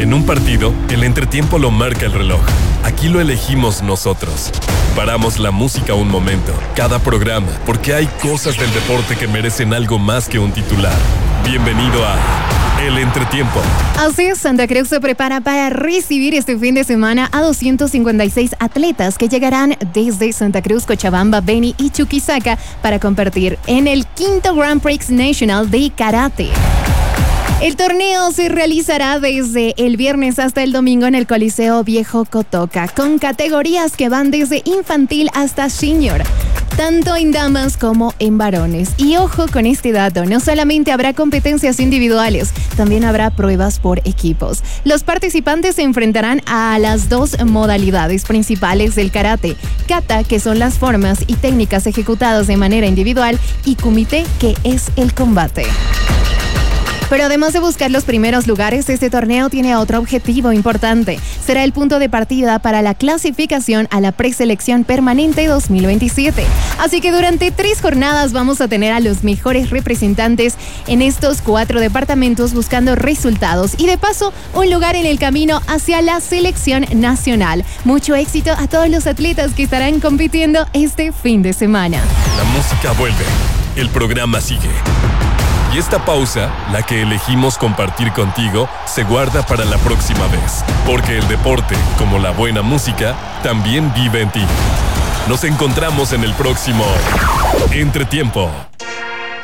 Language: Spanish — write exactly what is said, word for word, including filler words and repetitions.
En un partido, el entretiempo lo marca el reloj. Aquí lo elegimos nosotros. Paramos la música un momento, cada programa, porque hay cosas del deporte que merecen algo más que un titular. Bienvenido a El Entretiempo. Así es, Santa Cruz se prepara para recibir este fin de semana a doscientos cincuenta y seis atletas que llegarán desde Santa Cruz, Cochabamba, Beni y Chuquisaca para competir en el quinto Grand Prix Nacional de Karate. El torneo se realizará desde el viernes hasta el domingo en el Coliseo Viejo Cotoca, con categorías que van desde infantil hasta senior, tanto en damas como en varones. Y ojo con este dato, no solamente habrá competencias individuales, también habrá pruebas por equipos. Los participantes se enfrentarán a las dos modalidades principales del karate: kata, que son las formas y técnicas ejecutadas de manera individual, y kumite, que es el combate. Pero además de buscar los primeros lugares, este torneo tiene otro objetivo importante. Será el punto de partida para la clasificación a la preselección permanente dos mil veintisiete. Así que durante tres jornadas vamos a tener a los mejores representantes en estos cuatro departamentos buscando resultados y de paso un lugar en el camino hacia la selección nacional. Mucho éxito a todos los atletas que estarán compitiendo este fin de semana. La música vuelve, el programa sigue. Y esta pausa, la que elegimos compartir contigo, se guarda para la próxima vez. Porque el deporte, como la buena música, también vive en ti. Nos encontramos en el próximo Entretiempo.